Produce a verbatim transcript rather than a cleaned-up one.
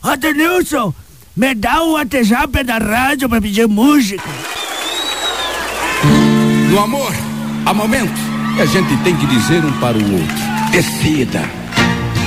Ô, Denilson, me dá o WhatsApp da rádio pra pedir música. No amor, há momentos que a gente tem que dizer um para o outro: decida.